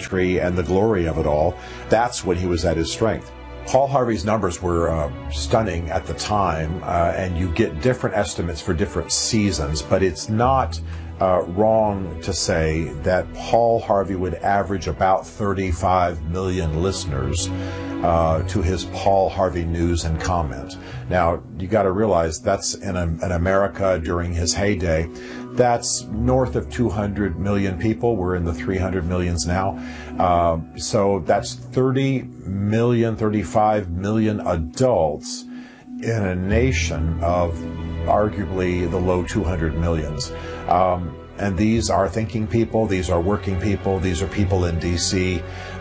pageantry and the glory of it all, that's when he was at his strength. Paul Harvey's numbers were stunning at the time, and you get different estimates for different seasons, but it's not wrong to say that Paul Harvey would average about 35 million listeners to his Paul Harvey News and Comment. Now, you got to realize that's in America during his heyday. That's north of 200 million people. We're in the 300 millions now. So that's 30 million, 35 million adults in a nation of arguably the low 200 millions. And these are thinking people, these are working people, these are people in D.C.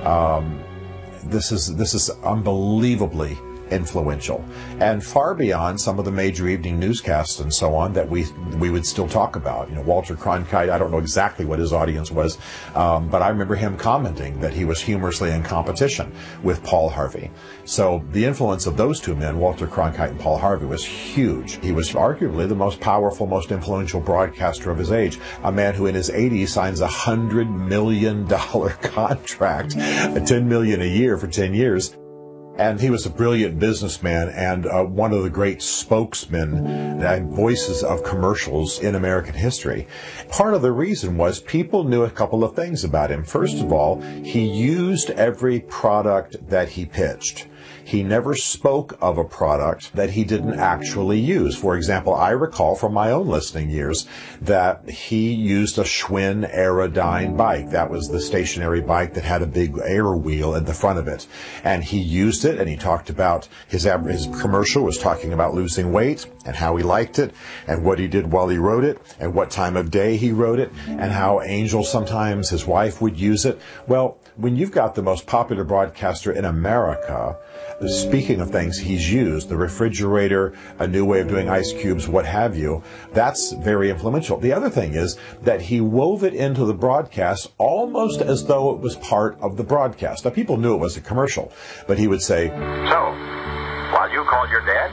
This is unbelievably influential, and far beyond some of the major evening newscasts and so on that we would still talk about. You know, Walter Cronkite, I don't know exactly what his audience was, but I remember him commenting that he was humorously in competition with Paul Harvey. So the influence of those two men, Walter Cronkite and Paul Harvey, was huge. He was arguably the most powerful, most influential broadcaster of his age, a man who in his 80s signs a $100 million contract, $10 million a year for 10 years. And he was a brilliant businessman and one of the great spokesmen and voices of commercials in American history. Part of the reason was people knew a couple of things about him. First of all, he used every product that he pitched. He never spoke of a product that he didn't actually use. For example, I recall from my own listening years that he used a Schwinn Aerodyne bike. That was the stationary bike that had a big air wheel at the front of it. And he used it, and he talked about his commercial was talking about losing weight and how he liked it and what he did while he rode it and what time of day he rode it and how Angel, sometimes his wife, would use it. Well, when you've got the most popular broadcaster in America, speaking of things he's used, the refrigerator, a new way of doing ice cubes, what have you, that's very influential. The other thing is that he wove it into the broadcast almost as though it was part of the broadcast. Now, people knew it was a commercial, but he would say, "So, while you call your dad,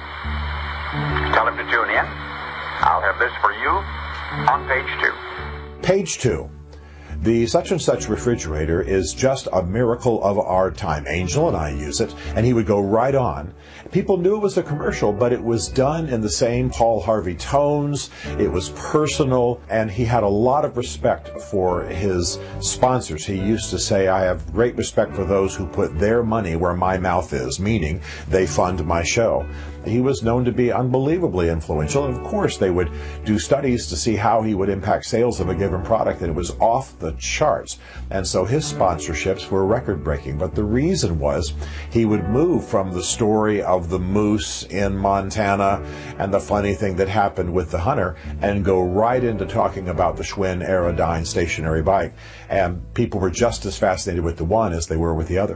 tell him to tune in. I'll have this for you on page 2. Page 2. The such and such refrigerator is just a miracle of our time. Angel and I use it." And he would go right on. People knew it was a commercial, but it was done in the same Paul Harvey tones. It was personal, and he had a lot of respect for his sponsors. He used to say, "I have great respect for those who put their money where my mouth is," meaning they fund my show. He was known to be unbelievably influential, and of course they would do studies to see how he would impact sales of a given product, and it was off the charts. And so his sponsorships were record-breaking, but the reason was he would move from the story of the moose in Montana and the funny thing that happened with the hunter and go right into talking about the Schwinn Aerodyne stationary bike. And people were just as fascinated with the one as they were with the other.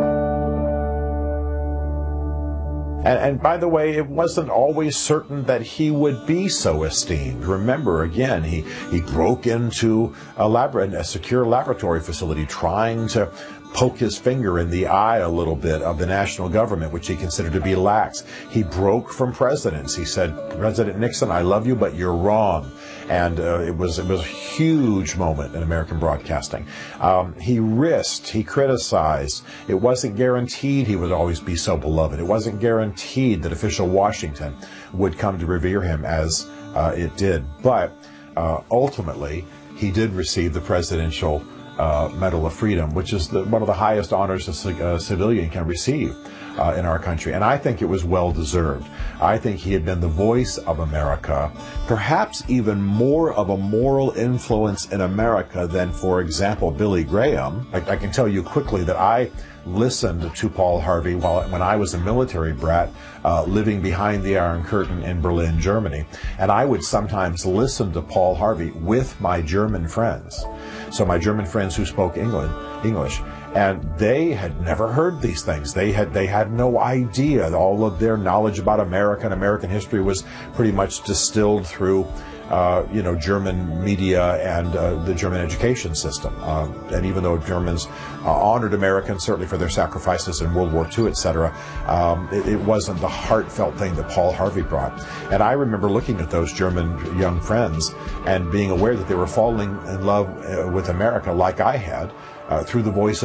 And by the way, it wasn't always certain that he would be so esteemed. Remember, again, he broke into a secure laboratory facility trying to poke his finger in the eye a little bit of the national government, which he considered to be lax. He broke from presidents. He said, "President Nixon, I love you, but you're wrong." And it was a huge moment in American broadcasting. He risked, he criticized. It wasn't guaranteed he would always be so beloved. It wasn't guaranteed that official Washington would come to revere him as it did. But ultimately, he did receive the Presidential Medal of Freedom, which is one of the highest honors a civilian can receive in our country. And I think it was well deserved. I think he had been the voice of America, perhaps even more of a moral influence in America than, for example, Billy Graham. I can tell you quickly that I listened to Paul Harvey when I was a military brat living behind the Iron Curtain in Berlin, Germany. And I would sometimes listen to Paul Harvey with my German friends. So my German friends who spoke English. And they had never heard these things. They had no idea. All of their knowledge about America and American history was pretty much distilled through German media and the German education system. And even though Germans honored Americans, certainly for their sacrifices in World War II, etc., it wasn't the heartfelt thing that Paul Harvey brought. And I remember looking at those German young friends and being aware that they were falling in love with America like I had through the voice